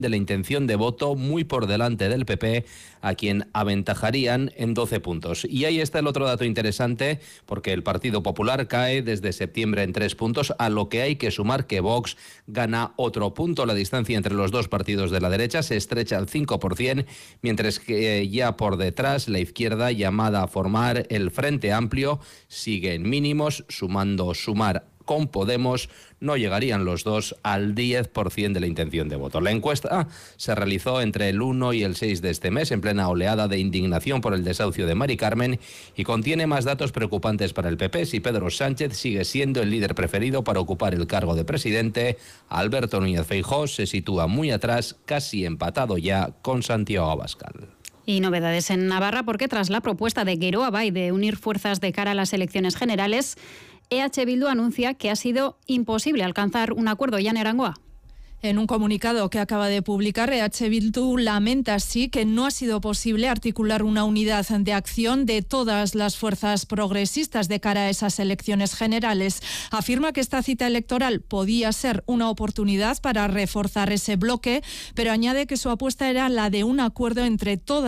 de la intención de voto, muy por delante del PP, a quien aventajarían en 12 puntos. Y ahí está el otro dato interesante, porque el Partido Popular cae desde septiembre en 3 puntos, a lo que hay que sumar que Vox gana otro punto. La distancia entre los dos partidos de la derecha se estrecha al 5%, mientras que ya por detrás la izquierda, llamada a formar el Frente Amplio, sigue en mínimos. Sumar con Podemos no llegarían los dos al 10% de la intención de voto. La encuesta se realizó entre el 1 y el 6 de este mes, en plena oleada de indignación por el desahucio de Mari Carmen, y contiene más datos preocupantes para el PP. Si Pedro Sánchez sigue siendo el líder preferido para ocupar el cargo de presidente, Alberto Núñez Feijóo se sitúa muy atrás, casi empatado ya con Santiago Abascal. Y novedades en Navarra, porque tras la propuesta de Geroa Bai de unir fuerzas de cara a las elecciones generales, EH Bildu anuncia que ha sido imposible alcanzar un acuerdo. Jane Arangoa. En un comunicado que acaba de publicar, EH Bildu lamenta así que no ha sido posible articular una unidad de acción de todas las fuerzas progresistas de cara a esas elecciones generales. Afirma que esta cita electoral podía ser una oportunidad para reforzar ese bloque, pero añade que su apuesta era la de un acuerdo entre todas